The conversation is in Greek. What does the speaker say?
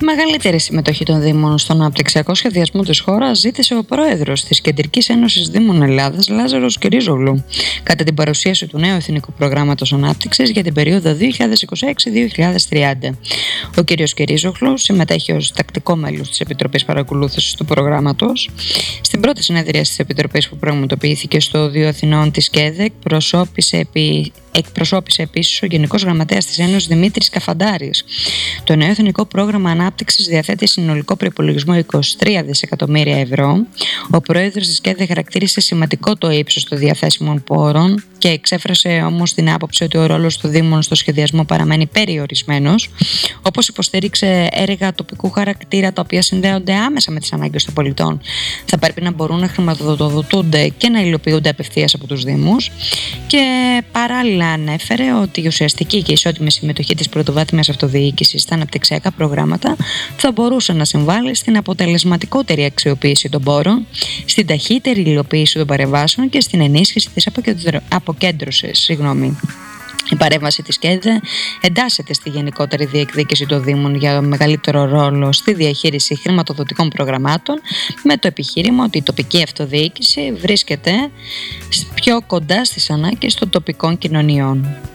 Μεγαλύτερη συμμετοχή των Δήμων στον αναπτυξιακό σχεδιασμό της χώρας ζήτησε ο πρόεδρος της Κεντρικής Ένωσης Δήμων Ελλάδας, Λάζαρος Κυρίζογλου, κατά την παρουσίαση του νέου Εθνικού Προγράμματος Ανάπτυξης για την περίοδο 2026-2030. Ο κ. Κυρίζογλου συμμετέχει ως τακτικό μέλος της Επιτροπής Παρακολούθησης του Προγράμματος. Στην πρώτη συνέδρια της Επιτροπής που πραγματοποιήθηκε στο Δίο Αθηνών της ΚΕΔΕ, εκπροσώπησε επίσης ο Γενικός Γραμματέας της Ένωσης Δημήτρης Καφαντάρης. Το νέο Εθνικό Πρόγραμμα Ανάπτυξης διαθέτει συνολικό προϋπολογισμό 23 δισεκατομμύρια ευρώ. Ο πρόεδρος της ΚΕΔΕ χαρακτήρισε σημαντικό το ύψος των διαθέσιμων πόρων και εξέφρασε όμως την άποψη ότι ο ρόλος του Δήμων στο σχεδιασμό παραμένει περιορισμένος, όπως υποστήριξε έργα τοπικού χαρακτήρα τα οποία συνδέονται άμεσα με τις ανάγκες των πολιτών. Θα πρέπει να μπορούν να χρηματοδοτούνται και να υλοποιούνται απευθείας από τους Δήμους, και παράλληλα ανέφερε ότι η ουσιαστική και ισότιμη συμμετοχή της πρωτοβάθμιας αυτοδιοίκησης στα αναπτυξιακά προγράμματα θα μπορούσε να συμβάλλει στην αποτελεσματικότερη αξιοποίηση των πόρων, στην ταχύτερη υλοποίηση των παρεμβάσεων και στην ενίσχυση της αποκέντρωσης. Η παρέμβαση της ΚΕΔΕ εντάσσεται στη γενικότερη διεκδίκηση των Δήμων για μεγαλύτερο ρόλο στη διαχείριση χρηματοδοτικών προγραμμάτων, με το επιχείρημα ότι η τοπική αυτοδιοίκηση βρίσκεται πιο κοντά στις ανάγκες των τοπικών κοινωνιών.